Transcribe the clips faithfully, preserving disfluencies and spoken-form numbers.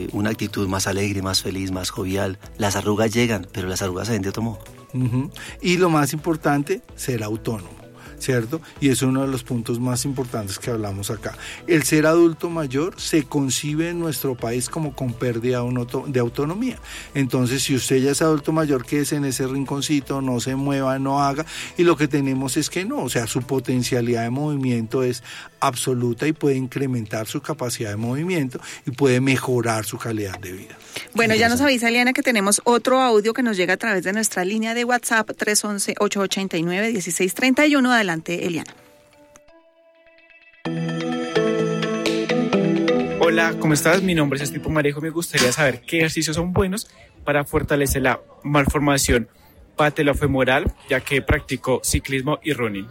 una actitud más alegre, más feliz, más jovial. Las arrugas llegan, pero las arrugas se ven de otro modo. Uh-huh. Y lo más importante, ser autónomo, ¿cierto? Y es uno de los puntos más importantes que hablamos acá. El ser adulto mayor se concibe en nuestro país como con pérdida de autonomía. Entonces, si usted ya es adulto mayor, quédese en ese rinconcito, no se mueva, no haga, y lo que tenemos es que no, o sea, su potencialidad de movimiento es absoluta y puede incrementar su capacidad de movimiento y puede mejorar su calidad de vida. Bueno, ya nos avisa Eliana que tenemos otro audio que nos llega a través de nuestra línea de WhatsApp tres once, ocho ochenta y nueve, dieciséis treinta y uno. Adelante, Eliana. Hola, ¿cómo estás? Mi nombre es Estipo Marejo. Me gustaría saber qué ejercicios son buenos para fortalecer la malformación patelofemoral, ya que practico ciclismo y running.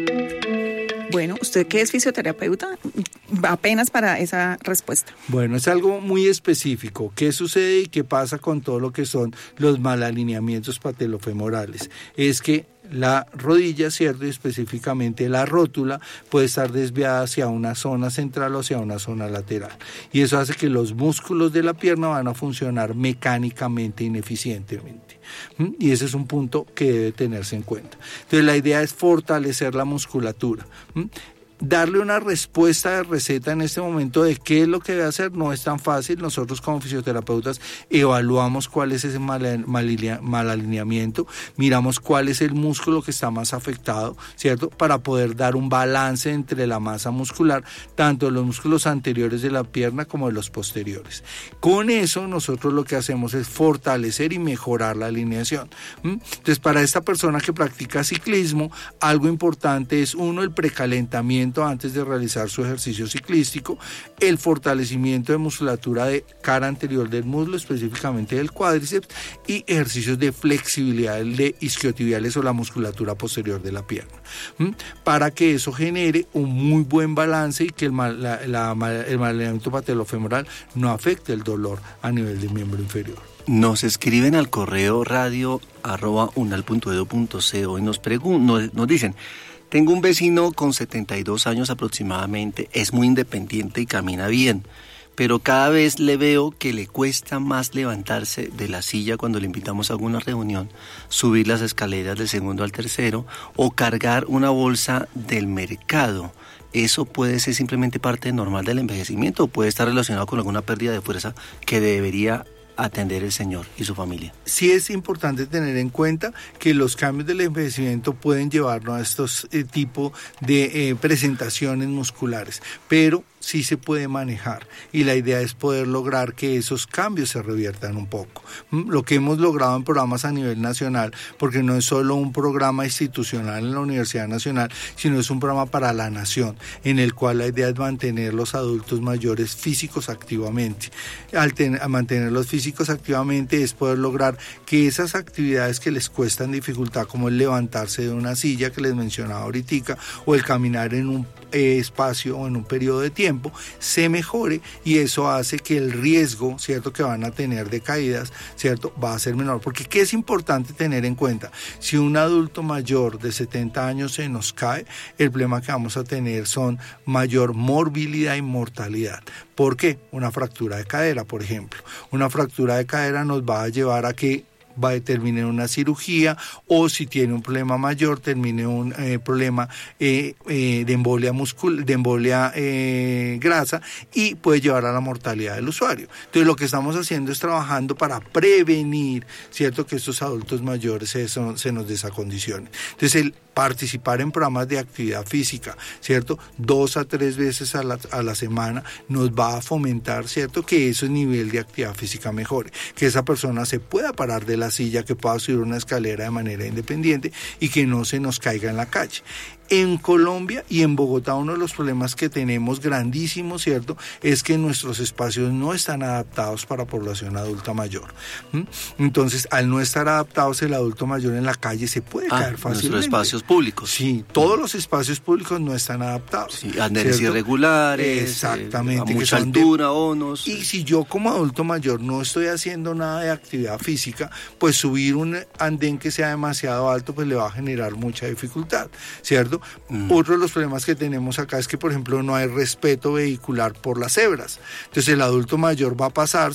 Bueno, ¿usted qué es fisioterapeuta? Apenas para esa respuesta. Bueno, es algo muy específico. ¿Qué sucede y qué pasa con todo lo que son los malalineamientos patelofemorales? Es que la rodilla, ¿cierto? Y específicamente la rótula puede estar desviada hacia una zona central o hacia una zona lateral. Y eso hace que los músculos de la pierna van a funcionar mecánicamente ineficientemente. ¿Mm? Y ese es un punto que debe tenerse en cuenta. Entonces la idea es fortalecer la musculatura. ¿Mm? Darle una respuesta de receta en este momento de qué es lo que debe hacer no es tan fácil. Nosotros como fisioterapeutas evaluamos cuál es ese mal, mal, mal alineamiento, miramos cuál es el músculo que está más afectado, ¿cierto? Para poder dar un balance entre la masa muscular, tanto de los músculos anteriores de la pierna como de los posteriores. Con eso nosotros lo que hacemos es fortalecer y mejorar la alineación. ¿Mm? Entonces, para esta persona que practica ciclismo, algo importante es uno, el precalentamiento antes de realizar su ejercicio ciclístico, el fortalecimiento de musculatura de cara anterior del muslo, específicamente del cuádriceps, y ejercicios de flexibilidad de isquiotibiales o la musculatura posterior de la pierna, ¿Mm? para que eso genere un muy buen balance y que el, mal, la, la, el malalineamiento patelofemoral no afecte el dolor a nivel del miembro inferior. Nos escriben al correo radio arroba unal punto edu punto co y nos, pregun- nos, nos dicen: tengo un vecino con setenta y dos años aproximadamente, es muy independiente y camina bien, pero cada vez le veo que le cuesta más levantarse de la silla cuando le invitamos a alguna reunión, subir las escaleras del segundo al tercero o cargar una bolsa del mercado. ¿Eso puede ser simplemente parte normal del envejecimiento o puede estar relacionado con alguna pérdida de fuerza que debería atender el señor y su familia? Sí es importante tener en cuenta que los cambios del envejecimiento pueden llevarnos a estos eh, tipos de eh, presentaciones musculares, pero sí se puede manejar y la idea es poder lograr que esos cambios se reviertan un poco. Lo que hemos logrado en programas a nivel nacional, porque no es solo un programa institucional en la Universidad Nacional, sino es un programa para la nación, en el cual la idea es mantener los adultos mayores físicos activamente. Al ten, a mantenerlos físicos activamente es poder lograr que esas actividades que les cuestan dificultad, como el levantarse de una silla que les mencionaba ahorita, o el caminar en un eh, espacio o en un periodo de tiempo, se mejore, y eso hace que el riesgo, ¿cierto?, que van a tener de caídas, ¿cierto?, va a ser menor. Porque ¿qué es importante tener en cuenta? Si un adulto mayor de setenta años se nos cae, el problema que vamos a tener son mayor morbilidad y mortalidad. ¿Por qué? Una fractura de cadera, por ejemplo. Una fractura de cadera nos va a llevar a que va a terminar en una cirugía, o si tiene un problema mayor, termine un eh, problema eh, eh, de embolia muscul de embolia eh, grasa, y puede llevar a la mortalidad del usuario. Entonces lo que estamos haciendo es trabajando para prevenir, ¿cierto?, que estos adultos mayores se, son, se nos desacondicionen. Entonces el participar en programas de actividad física, ¿cierto?, dos a tres veces a la, a la semana, nos va a fomentar, ¿cierto?, que ese nivel de actividad física mejore, que esa persona se pueda parar de la silla, que pueda subir una escalera de manera independiente y que no se nos caiga en la calle. En Colombia y en Bogotá, uno de los problemas que tenemos grandísimos, ¿cierto?, es que nuestros espacios no están adaptados para población adulta mayor. ¿Mm? Entonces, al no estar adaptados, el adulto mayor en la calle se puede ah, caer fácilmente. Nuestros espacios públicos. Sí, todos los espacios públicos no están adaptados. Sí, andenes irregulares, exactamente, eh, a mucha altura, onos. Y si yo como adulto mayor no estoy haciendo nada de actividad física, pues subir un andén que sea demasiado alto, pues le va a generar mucha dificultad, ¿cierto? Mm. Otro de los problemas que tenemos acá es que, por ejemplo, no hay respeto vehicular por las cebras. Entonces el adulto mayor va a pasar,